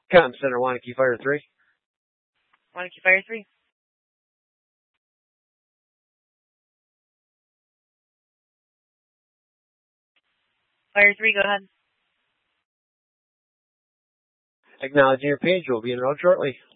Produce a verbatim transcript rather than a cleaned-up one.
Com Center, Wanakee Fire three. Wanakee Fire three. Fire three, go ahead. Acknowledging your page. We'll be in route shortly.